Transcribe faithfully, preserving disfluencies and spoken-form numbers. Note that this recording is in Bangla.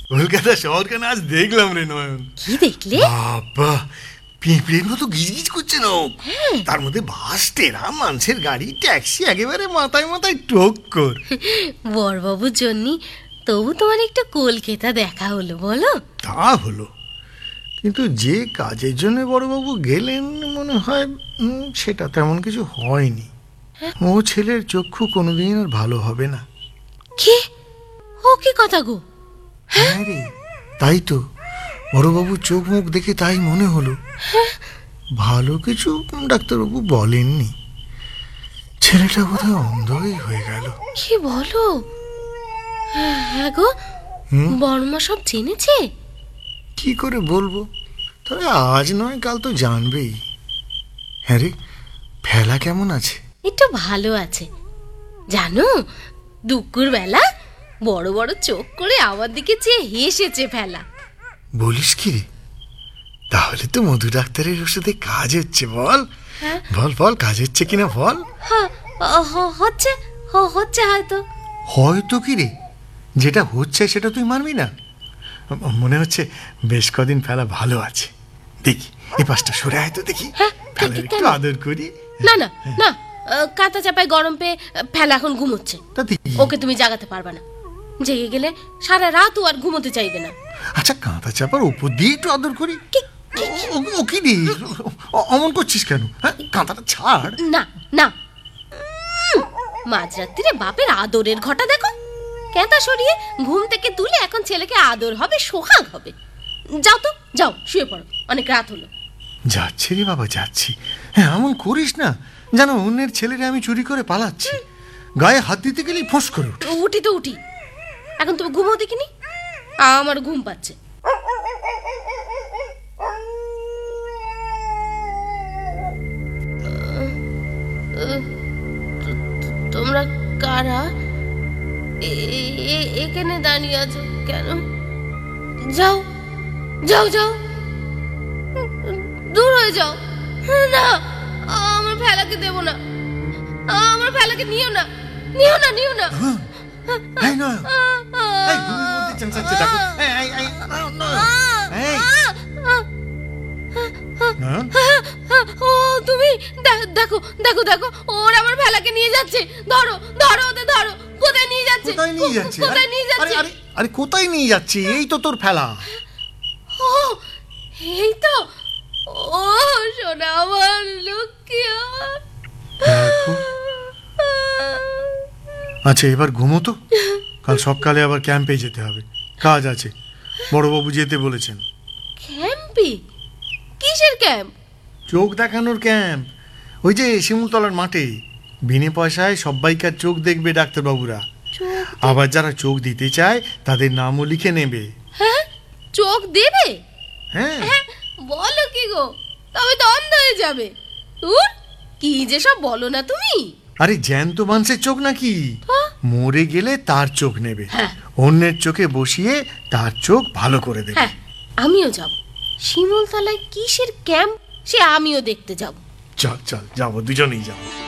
কলকাতা শহর কেন আজ দেখলাম রে নয়ন। কি দেখলে? বাবা, পিঁপড়ের মতো গিজগিজ করছে না, তার মধ্যে বাস, ট্রেন, মানুষের গাড়ি, ট্যাক্সি, একেবারে মাথায় মাথায় টক্কর। বড়বাবুর জন্য তবু তোমার একটু কলকাতা দেখা হলো বলো। তা হলো, কিন্তু যে কাজের জন্য বড়বাবু গেলেন মনে হয় সেটা তেমন কিছু হয়নি। ও ছেলের চক্ষু কোনোদিন আর ভালো হবে না। কি? ও কি কথা গো? হ্যাঁ রে, তাই তো, বড়বাবুর চোখ মুখ দেখে তাই মনে হলো। ভালো কিছু ডাক্তারবাবু বলেননি, ছেলেটা বোধহয় অন্ধই হয়ে গেল। কি বলো? হ্যাঁ গো, বর্মা সব জেনেছে? কি করে বলবো, তবে আজ নয় কাল তো জানবেই। হ্যাঁ রে, ফেলা কেমন আছে? একটু ভালো আছে জানো, দুপুর বেলা বড় বড় চোখ করে আমার দিকে চেয়ে হেসেছে ফেলা। বলিস কি রে? তাহলে তো মধু ডাক্তারের ওষুধে কাজ হচ্ছে। বল বল বল, কাজ হচ্ছে কিনা বল। হচ্ছে হচ্ছে হয়তো। হয়তো কি রে? যেটা হচ্ছে সেটা তুই মানবি না? মনে হচ্ছে বেশ কদিন ফেলা ভালো আছে। দেখি এই পাশটা সরে আয় তো, দেখি একটু আদর করি। না না না, কাঁথা চাপায় গরম পেয়ে ফেলা এখন ঘুমোচ্ছে। ওকে তুমি জাগাতে পারবে না, জেগে গেলে সারা রাত ও আর ঘুমোতে চাইবে না। আচ্ছা, কাঁথা চাপার উপর দিয়ে একটু আদর করি। ও কি রে, অমন করছিস কেন? কাঁথাটা ছাড়। না না, মাঝরাত্রিরে বাপের আদরের ঘটা দেখো। কাঁথা সরিয়ে ঘুম থেকে তুলে এখন ছেলেকে আদর হবে, সোহাগ হবে। যাও তো, যাও শুয়ে পড়ো, অনেক রাত হলো। যাচ্ছি রে বাবা, যাচ্ছি। হ্যাঁ, এমন করিস না, জানো অন্যের ছেলেরে আমি চুরি করে পালাচ্ছি। গায়ে হাত দিতে গেলেই ফোঁস করে উঠি। উঠি তো উঠি, এখন তুমি ঘুমো দেখিনি? আমার ঘুম পাচ্ছে। তোমরা কারা? এখানে দাঁড়িয়ে আছো কেন? যাও যাও যাও, দূর হয়ে যাও। না, আমার ফেলাকে দেবো না, আমার ফেলাকে নিও না, নিও না, নিও না। ও তুমি দেখো দেখো দেখো, ওরা আমার ফেলাকে নিয়ে যাচ্ছে। ধরো ধরো ওদের, ধরো। কোথায় নিয়ে যাচ্ছে? কোথায় নিয়ে যাচ্ছে? কোথায় নিয়ে যাচ্ছে? আরে কোথায় নিয়ে যাচ্ছে? এই তো তোর ফেলা। ও এই তো, ও সোনা আমার লক্ষ্মী। আচ্ছা, এবার ঘুমো তো, কাল সকালে আবার ক্যাম্পে যেতে হবে, কাজ আছে, বড়বাবু যেতে বলেছেন। ক্যাম্পে? কিসের ক্যাম্প? চোখ দেখানোর ক্যাম্প, ওই যে শিমুলতলার মাঠে। বিনে পয়সায় সবাইকার চোখ দেখবে ডাক্তারবাবুরা। আবার যারা চোখ দিতে চায় তাদের নামও লিখে নেবে। হ্যাঁ, চোখ দেবে? হ্যাঁ। বলো কি গো, তবে তো অন্ধ হয়ে যাবে। তোর কি যে সব বলো না তুমি। আরে জ্যান্ত মানুষের চোখ নাকি, মরে গেলে তার চোখ নেবে, অন্যের চোখে বসিয়ে তার চোখ ভালো করে দেবে। হ্যাঁ, আমিও যাব। শিমুলতলায় কিসের ক্যাম্প সে আমিও দেখতে যাব। চল চল, যাবো, দুজনেই যাবো।